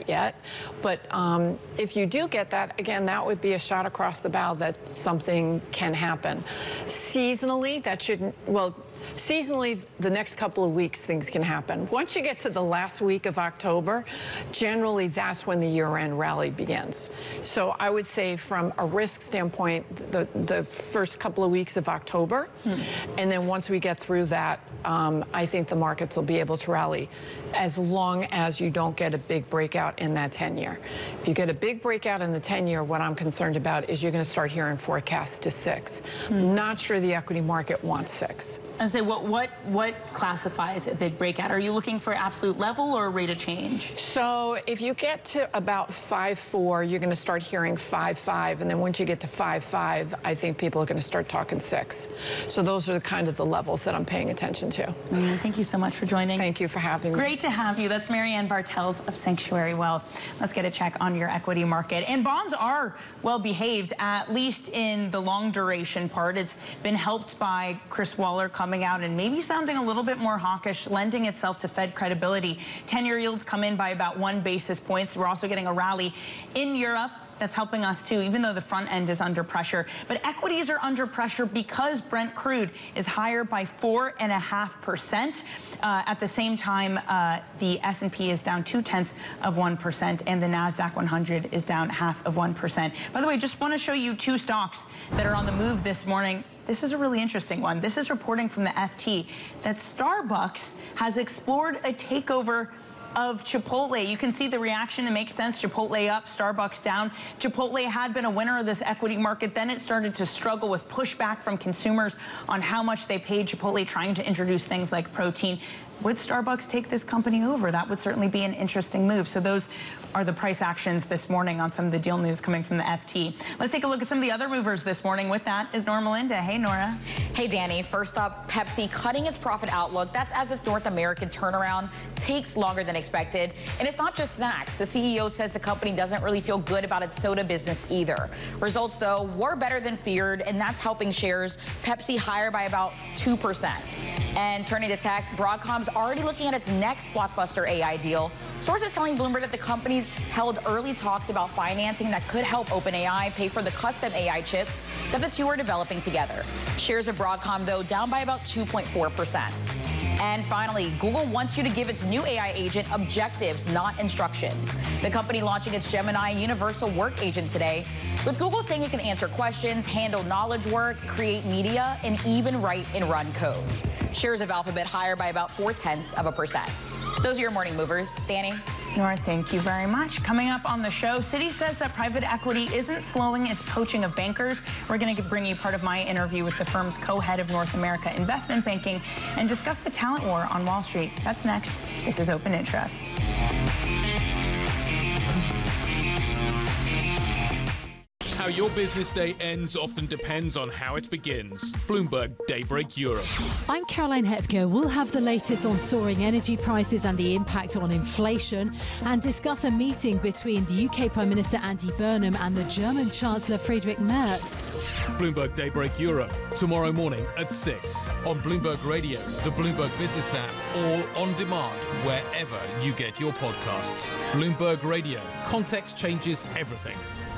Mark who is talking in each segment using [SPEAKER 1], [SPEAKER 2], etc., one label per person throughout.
[SPEAKER 1] that yet. But if you do get that, again, that would be a shot across the bow that something can happen. Seasonally, that shouldn't, well, seasonally, the next couple of weeks, things can happen. Once you get to the last week of October, generally that's when the year-end rally begins. So I would say from a risk standpoint, the first couple of weeks of October, and then once we get through that, I think the markets will be able to rally as long as you don't get a big breakout in that 10-year. If you get a big breakout in the 10-year, what I'm concerned about is you're going to start hearing forecasts to 6. Not sure the equity market wants 6.
[SPEAKER 2] I say, what classifies a big breakout? Are you looking for absolute level or rate of change?
[SPEAKER 1] So if you get to about 5.4, you're going to start hearing 5.5, and then once you get to 5.5, I think people are going to start talking 6. So those are kind of the levels that I'm paying attention to.
[SPEAKER 2] Marianne, thank you so much for joining.
[SPEAKER 1] Thank you for having me.
[SPEAKER 2] Great to have you. That's Marianne Bartels of Sanctuary Wealth. Let's get a check on your equity market. And bonds are well behaved, at least in the long duration part. It's been helped by Chris Waller coming out and maybe sounding a little bit more hawkish, lending itself to Fed credibility. 10-year yields come in by about 1 basis point. We're also getting a rally in Europe. That's helping us too, even though the front end is under pressure. But equities are under pressure because Brent crude is higher by 4.5%. At the same time, the S&P is down 0.2%, and the NASDAQ 100 is down 0.5%. By the way, just want to show you 2 stocks that are on the move this morning. This is a really interesting one. This is reporting from the FT that Starbucks has explored a takeover of Chipotle. You can see the reaction. It makes sense. Chipotle up, Starbucks down. Chipotle had been a winner of this equity market. Then it started to struggle with pushback from consumers on how much they paid Chipotle, trying to introduce things like protein. Would Starbucks take this company over? That would certainly be an interesting move. So those are the price actions this morning on some of the deal news coming from the FT. Let's take a look at some of the other movers this morning. With that is Norma Linda. Hey, Nora.
[SPEAKER 3] Hey, Danny. First up, Pepsi cutting its profit outlook. That's as its North American turnaround takes longer than expected. And it's not just snacks. The CEO says the company doesn't really feel good about its soda business either. Results, though, were better than feared, and that's helping shares Pepsi higher by about 2%. And turning to tech, Broadcom's already looking at its next blockbuster AI deal. Sources telling Bloomberg that the company's held early talks about financing that could help OpenAI pay for the custom AI chips that the two are developing together. Shares of Broadcom, though, down by about 2.4%. And finally, Google wants you to give its new AI agent objectives, not instructions. The company launching its Gemini Universal Work Agent today, with Google saying it can answer questions, handle knowledge work, create media, and even write and run code. Shares of Alphabet higher by about 0.4%. Those are your morning movers. Danny?
[SPEAKER 2] Nora, thank you very much. Coming up on the show, Citi says that private equity isn't slowing its poaching of bankers. We're going to bring you part of my interview with the firm's co-head of North America Investment Banking and discuss the talent war on Wall Street. That's next. This is Open Interest.
[SPEAKER 4] How your business day ends often depends on how it begins. Bloomberg Daybreak Europe.
[SPEAKER 5] I'm Caroline Hepker. We'll have the latest on soaring energy prices and the impact on inflation, and discuss a meeting between the UK Prime Minister Andy Burnham and the German Chancellor Friedrich Merz.
[SPEAKER 4] Bloomberg Daybreak Europe, tomorrow morning at 6 on Bloomberg Radio, the Bloomberg Business app, or on demand wherever you get your podcasts. Bloomberg Radio. Context changes everything.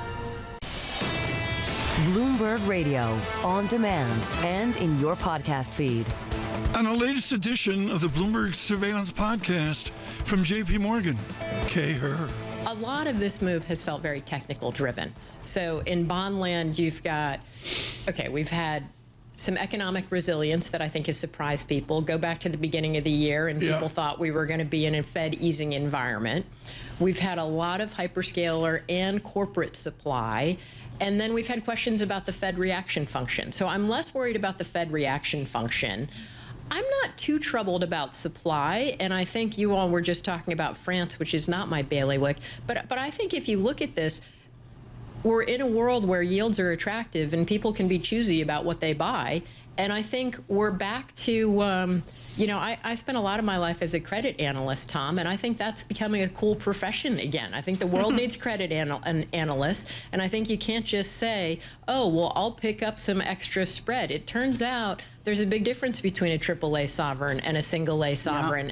[SPEAKER 6] Bloomberg Radio, on demand and in your podcast feed.
[SPEAKER 7] On the latest edition of the Bloomberg Surveillance Podcast from JP Morgan, Kay Herr.
[SPEAKER 8] A lot of this move has felt very technical driven. So in bond land, you've got, okay, we've had some economic resilience that I think has surprised people. Go back to the beginning of the year and people thought we were going to be in a Fed easing environment. We've had a lot of hyperscaler and corporate supply. And then we've had questions about the Fed reaction function. So I'm less worried about the Fed reaction function. I'm not too troubled about supply, and I think you all were just talking about France, which is not my bailiwick. But I think if you look at this, we're in a world where yields are attractive and people can be choosy about what they buy. And I think we're back to, you know, I spent a lot of my life as a credit analyst, Tom, and I think that's becoming a cool profession again. I think the world needs credit analysts, and I think you can't just say, oh, well, I'll pick up some extra spread. It turns out there's a big difference between a AAA sovereign and a single A sovereign,